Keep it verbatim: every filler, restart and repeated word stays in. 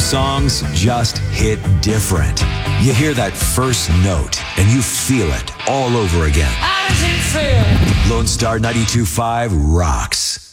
songs just hit different. You hear that first note and you feel it all over again. How does it feel? Lone Star ninety-two point five rocks.